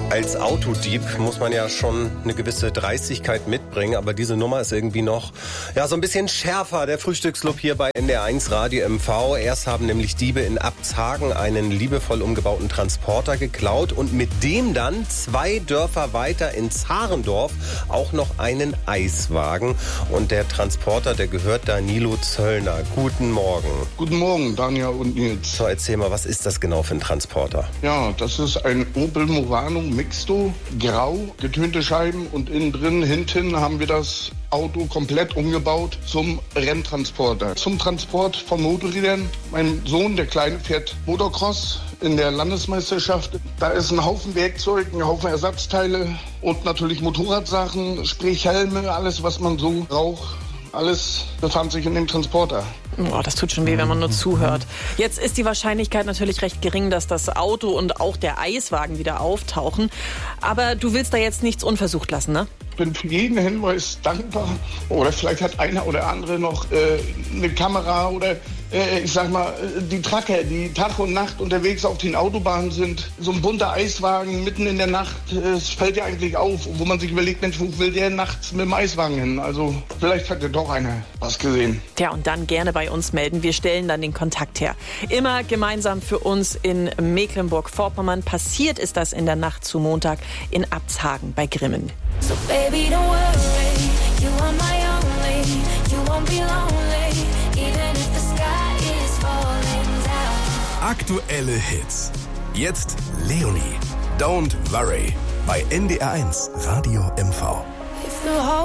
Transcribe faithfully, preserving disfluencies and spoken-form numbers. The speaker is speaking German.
Als Autodieb muss man ja schon eine gewisse Dreistigkeit mitbringen, aber diese Nummer ist irgendwie noch ja so ein bisschen schärfer. Der Frühstücksclub hier bei N D R eins Radio M V. Erst haben nämlich Diebe in Abzhagen einen liebevoll umgebauten Transporter geklaut und mit dem dann zwei Dörfer weiter in Zarendorf auch noch einen Eiswagen. Und der Transporter, der gehört Danilo Zöllner. Guten Morgen. Guten Morgen, Daniel und Nils. So, erzähl mal, was ist das genau für ein Transporter? Ja, das ist ein Opel Movano Mixto, grau, getönte Scheiben und innen drin, hinten haben wir das Auto komplett umgebaut zum Renntransporter. Zum Transport von Motorrädern. Mein Sohn, der Kleine, fährt Motocross in der Landesmeisterschaft. Da ist ein Haufen Werkzeug, ein Haufen Ersatzteile und natürlich Motorradsachen, sprich Helme, alles, was man so braucht. Alles befand sich in dem Transporter. Oh, das tut schon weh, wenn man nur zuhört. Jetzt ist die Wahrscheinlichkeit natürlich recht gering, dass das Auto und auch der Eiswagen wieder auftauchen. Aber du willst da jetzt nichts unversucht lassen, ne? Ich bin für jeden Hinweis dankbar. Oder vielleicht hat einer oder andere noch äh, eine Kamera oder äh, ich sag mal, die Tracker, die Tag und Nacht unterwegs auf den Autobahnen sind. So ein bunter Eiswagen mitten in der Nacht, es fällt ja eigentlich auf, wo man sich überlegt, Mensch, wo will der nachts mit dem Eiswagen hin? Also vielleicht hat ja doch einer was gesehen. Tja, und dann gerne bei uns melden. Wir stellen dann den Kontakt her. Immer gemeinsam für uns in Mecklenburg-Vorpommern. Passiert ist das in der Nacht zu Montag in Abzhagen bei Grimmen. So baby, don't worry, you are my only, you won't be lonely, even if the sky is falling down. Aktuelle Hits. Jetzt Leonie. Don't worry. Bei N D R eins Radio M V.